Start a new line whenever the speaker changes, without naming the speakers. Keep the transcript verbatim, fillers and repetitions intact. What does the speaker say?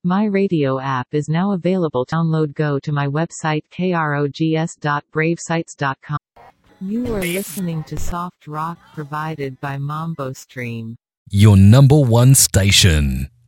My Radio app is now available. Download. Go to my website krogs dot brave sites dot com. You are listening to soft rock provided by Mambo Stream.
Your number one station.